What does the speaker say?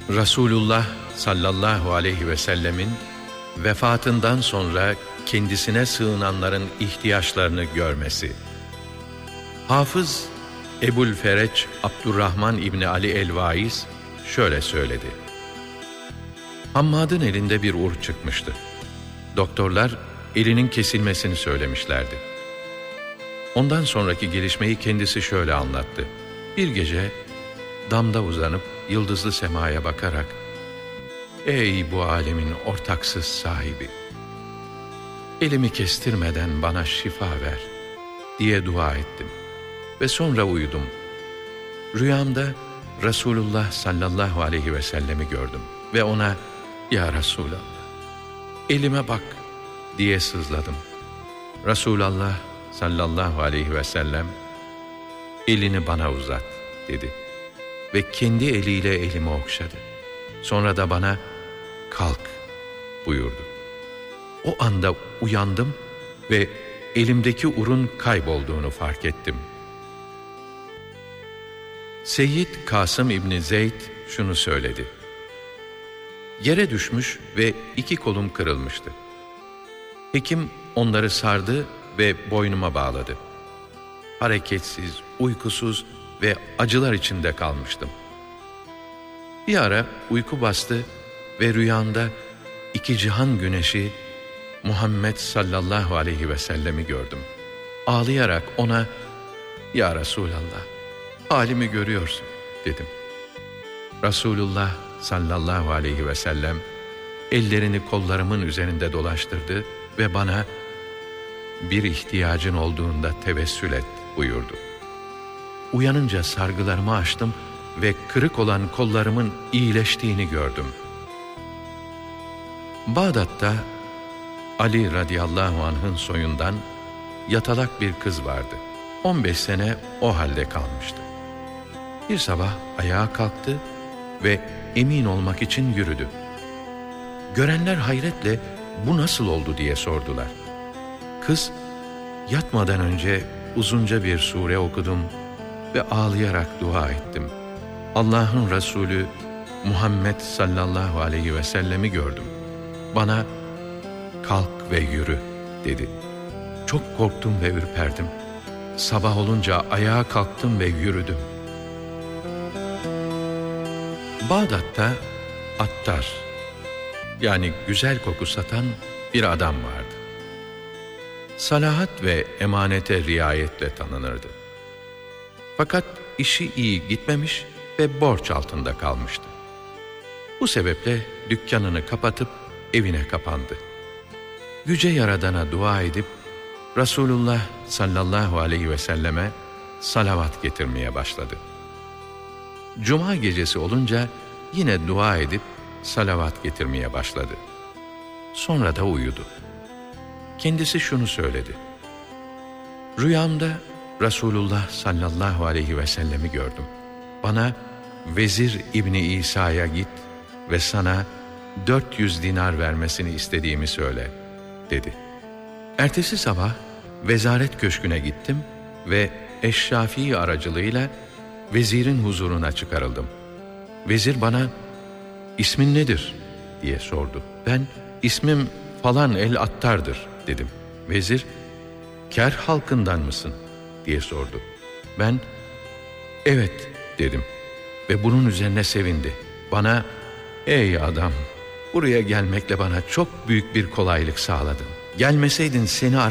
Resulullah sallallahu aleyhi ve sellemin vefatından sonra kendisine sığınanların ihtiyaçlarını görmesi. Hafız Ebu'l-Fereç Abdurrahman İbni Ali el-Vaiz şöyle söyledi. Hammad'ın elinde bir urh çıkmıştı. Doktorlar elinin kesilmesini söylemişlerdi. Ondan sonraki gelişmeyi kendisi şöyle anlattı. Bir gece damda uzanıp yıldızlı semaya bakarak, "Ey bu alemin ortaksız sahibi, elimi kestirmeden bana şifa ver," diye dua ettim. Ve sonra uyudum. Rüyamda Resulullah sallallahu aleyhi ve sellemi gördüm ve ona, "Ya Resulallah, elime bak," diye sızladım. Resulullah sallallahu aleyhi ve sellem, "Elini bana uzat," dedi ve kendi eliyle elimi okşadı. Sonra da bana, "Kalk," buyurdu. O anda uyandım ve elimdeki urun kaybolduğunu fark ettim. Seyyid Kasım İbni Zeyd şunu söyledi. Yere düşmüş ve 2 kolum kırılmıştı. Hekim onları sardı ve boynuma bağladı. Hareketsiz, uykusuz ve acılar içinde kalmıştım. Bir ara uyku bastı ve rüyamda 2 cihan güneşi Muhammed sallallahu aleyhi ve sellemi gördüm. Ağlayarak ona, "Ya Resulallah, halimi görüyorsun," dedim. Resulullah sallallahu aleyhi ve sellem ellerini kollarımın üzerinde dolaştırdı ve bana, "Bir ihtiyacın olduğunda tevessül et," buyurdu. Uyanınca sargılarımı açtım ve kırık olan kollarımın iyileştiğini gördüm. Bağdat'ta Ali radıyallahu anh'ın soyundan yatalak bir kız vardı. 15 sene o halde kalmıştı. Bir sabah ayağa kalktı ve emin olmak için yürüdü. Görenler hayretle, "Bu nasıl oldu?" diye sordular. Kız, "Yatmadan önce uzunca bir sure okudum ve ağlayarak dua ettim. Allah'ın Resulü Muhammed sallallahu aleyhi ve sellemi gördüm. Bana, 'Kalk ve yürü,' dedi. Çok korktum ve ürperdim. Sabah olunca ayağa kalktım ve yürüdüm." Bağdat'ta attar, yani güzel koku satan bir adam vardı. Salahat ve emanete riayetle tanınırdı. Fakat işi iyi gitmemiş ve borç altında kalmıştı. Bu sebeple dükkanını kapatıp evine kapandı. Yüce Yaradan'a dua edip Resulullah sallallahu aleyhi ve selleme salavat getirmeye başladı. Cuma gecesi olunca yine dua edip salavat getirmeye başladı. Sonra da uyudu. Kendisi şunu söyledi. Rüyamda Resulullah sallallahu aleyhi ve sellemi gördüm. Bana, Vezir İbni İsa'ya git ve sana 400 dinar vermesini istediğimi söyle, dedi. Ertesi sabah vezaret köşküne gittim ve Eşşafii aracılığıyla vezirin huzuruna çıkarıldım. Vezir bana, "İsmin nedir?" diye sordu. Ben, "İsmim falan el-Attar'dır," dedim. Vezir, "Ker halkından mısın?" diye sordu. Ben, "Evet," dedim ve bunun üzerine sevindi. Bana, "Ey adam, buraya gelmekle bana çok büyük bir kolaylık sağladın. Gelmeseydin seni